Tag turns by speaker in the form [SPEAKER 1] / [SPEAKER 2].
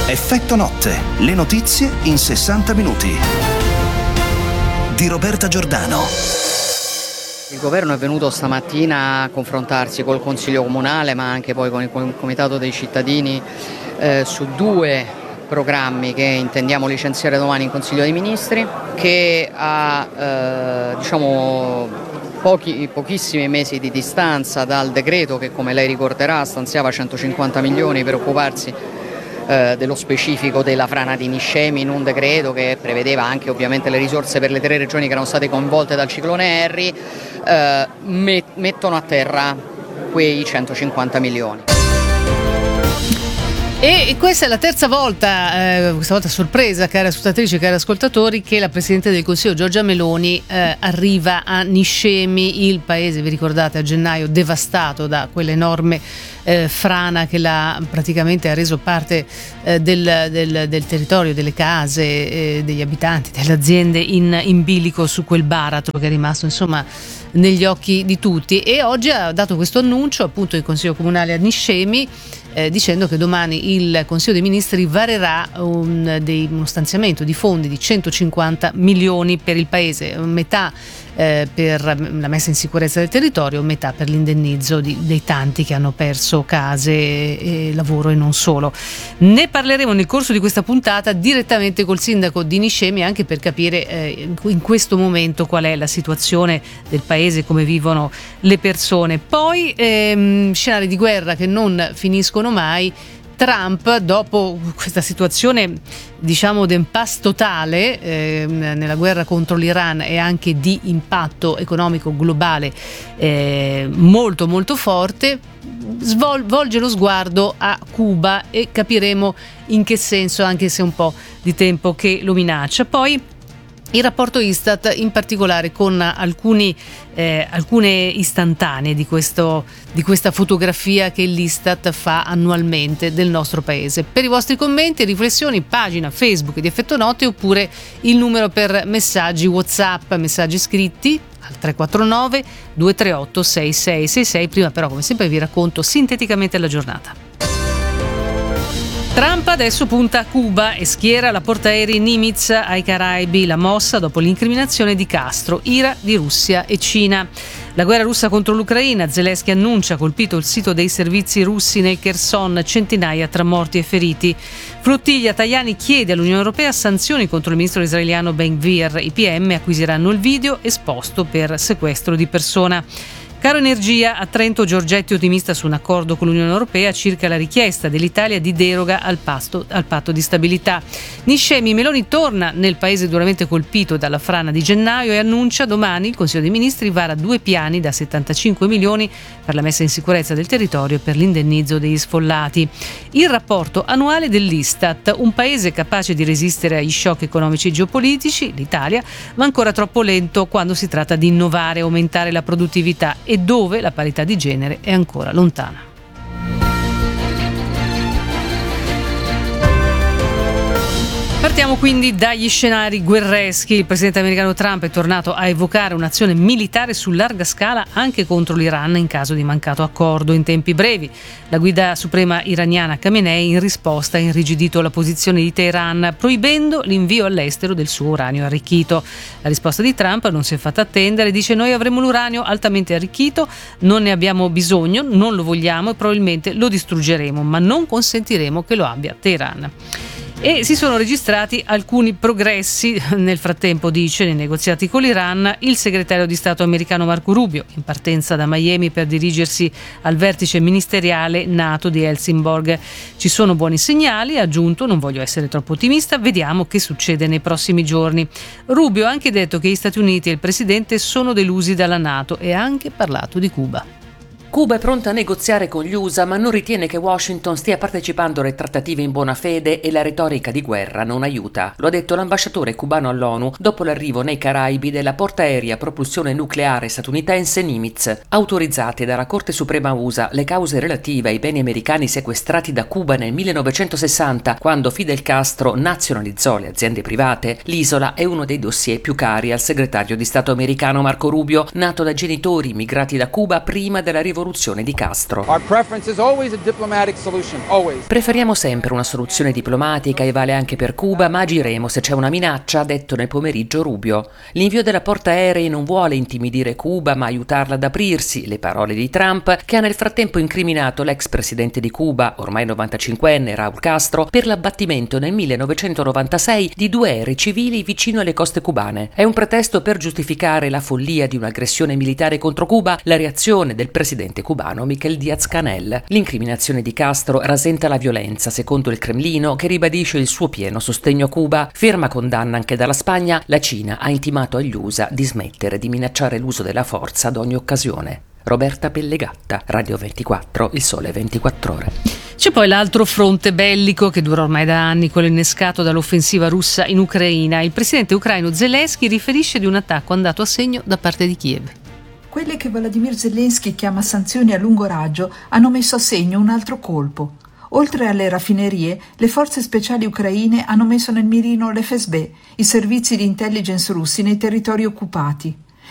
[SPEAKER 1] Effetto notte, le notizie in 60 minuti. Di Roberta Giordano.
[SPEAKER 2] Il governo è venuto stamattina a confrontarsi col Consiglio Comunale, ma anche poi con il Comitato dei Cittadini su due programmi che intendiamo licenziare domani in Consiglio dei Ministri, che ha pochissimi mesi di distanza dal decreto che, come lei ricorderà, stanziava 150 milioni per occuparsi dello specifico della frana di Niscemi, in un decreto che prevedeva anche ovviamente le risorse per le 3 regioni che erano state coinvolte dal ciclone Harry. Mettono a terra quei 150 milioni.
[SPEAKER 3] E questa è la terza volta, questa volta sorpresa, care ascoltatrici e cari ascoltatori, che la Presidente del Consiglio Giorgia Meloni arriva a Niscemi, il paese, vi ricordate, a gennaio devastato da quell'enorme frana che praticamente ha reso parte del territorio, delle case, degli abitanti, delle aziende in bilico su quel baratro che è rimasto insomma negli occhi di tutti. E oggi ha dato questo annuncio appunto il Consiglio Comunale a Niscemi, dicendo che domani il Consiglio dei Ministri varerà uno stanziamento di fondi di 150 milioni per il paese, metà per la messa in sicurezza del territorio, metà per l'indennizzo dei tanti che hanno perso case e lavoro e non solo. Ne parleremo nel corso di questa puntata direttamente col sindaco di Niscemi, anche per capire in questo momento qual è la situazione del paese, come vivono le persone. Poi scenari di guerra che non finiscono mai. Trump, dopo questa situazione diciamo d'impasse totale nella guerra contro l'Iran e anche di impatto economico globale molto molto forte, volge lo sguardo a Cuba e capiremo in che senso, anche se un po' di tempo che lo minaccia. Poi il rapporto Istat, in particolare con alcune istantanee di questa fotografia che l'Istat fa annualmente del nostro paese. Per i vostri commenti e riflessioni, pagina Facebook di Effetto Notte, oppure il numero per messaggi WhatsApp, messaggi scritti al 349 238 6666. Prima però, come sempre, vi racconto sinteticamente la giornata. Trump adesso punta a Cuba e schiera la portaerei Nimitz ai Caraibi, la mossa dopo l'incriminazione di Castro, ira di Russia e Cina. La guerra russa contro l'Ucraina, Zelensky annuncia colpito il sito dei servizi russi nel Kherson, centinaia tra morti e feriti. Flottiglia, Tajani chiede all'Unione Europea sanzioni contro il ministro israeliano Ben-Gvir. I PM acquisiranno il video esposto per sequestro di persona. Caro energia, a Trento Giorgetti ottimista su un accordo con l'Unione Europea circa la richiesta dell'Italia di deroga al patto di stabilità. Niscemi, Meloni torna nel paese duramente colpito dalla frana di gennaio e annuncia domani il Consiglio dei Ministri vara 2 piani da 75 milioni per la messa in sicurezza del territorio e per l'indennizzo degli sfollati. Il rapporto annuale dell'Istat, un paese capace di resistere agli shock economici e geopolitici, l'Italia, ma ancora troppo lento quando si tratta di innovare e aumentare la produttività, e dove la parità di genere è ancora lontana. Partiamo quindi dagli scenari guerreschi. Il presidente americano Trump è tornato a evocare un'azione militare su larga scala anche contro l'Iran in caso di mancato accordo in tempi brevi. La guida suprema iraniana Khamenei in risposta ha irrigidito la posizione di Teheran, proibendo l'invio all'estero del suo uranio arricchito. La risposta di Trump non si è fatta attendere, dice: noi avremo l'uranio altamente arricchito, non ne abbiamo bisogno, non lo vogliamo e probabilmente lo distruggeremo, ma non consentiremo che lo abbia Teheran. E si sono registrati alcuni progressi nel frattempo, dice, nei negoziati con l'Iran il segretario di Stato americano Marco Rubio, in partenza da Miami per dirigersi al vertice ministeriale NATO di Helsingborg. Ci sono buoni segnali, ha aggiunto, non voglio essere troppo ottimista, vediamo che succede nei prossimi giorni. Rubio ha anche detto che gli Stati Uniti e il presidente sono delusi dalla NATO e ha anche parlato di Cuba.
[SPEAKER 4] Cuba è pronta a negoziare con gli USA, ma non ritiene che Washington stia partecipando alle trattative in buona fede e la retorica di guerra non aiuta. Lo ha detto l'ambasciatore cubano all'ONU dopo l'arrivo nei Caraibi della portaerei a propulsione nucleare statunitense Nimitz. Autorizzate dalla Corte Suprema USA le cause relative ai beni americani sequestrati da Cuba nel 1960, quando Fidel Castro nazionalizzò le aziende private, l'isola è uno dei dossier più cari al segretario di Stato americano Marco Rubio, nato da genitori immigrati da Cuba prima della rivoluzione corruzione di Castro.
[SPEAKER 5] Our preference is always a diplomatic solution, always.
[SPEAKER 4] Preferiamo sempre una soluzione diplomatica e vale anche per Cuba, ma agiremo se c'è una minaccia, ha detto nel pomeriggio Rubio. L'invio della portaerei non vuole intimidire Cuba, ma aiutarla ad aprirsi, le parole di Trump, che ha nel frattempo incriminato l'ex presidente di Cuba, ormai 95enne, Raúl Castro, per l'abbattimento nel 1996 di 2 aerei civili vicino alle coste cubane. È un pretesto per giustificare la follia di un'aggressione militare contro Cuba, la reazione del presidente cubano Miguel Díaz-Canel. L'incriminazione di Castro rasenta la violenza, secondo il Cremlino, che ribadisce il suo pieno sostegno a Cuba. Ferma condanna anche dalla Spagna, la Cina ha intimato agli USA di smettere di minacciare l'uso della forza ad ogni occasione. Roberta Pellegatta, Radio 24, Il Sole 24 Ore.
[SPEAKER 3] C'è poi l'altro fronte bellico che dura ormai da anni, quello innescato dall'offensiva russa in Ucraina. Il presidente ucraino Zelensky riferisce di un attacco andato a segno da parte di Kiev.
[SPEAKER 6] Quelle che Volodymyr Zelensky chiama sanzioni a lungo raggio hanno messo a segno un altro colpo. Oltre alle raffinerie, le forze speciali ucraine hanno messo nel mirino l'FSB, i servizi di intelligence russi nei territori occupati.